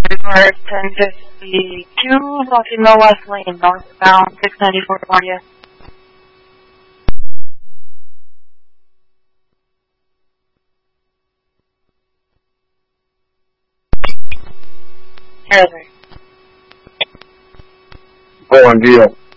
Report 1052, Walking Mill West Lane, northbound 694 Guardia. Here's me. Bom dia.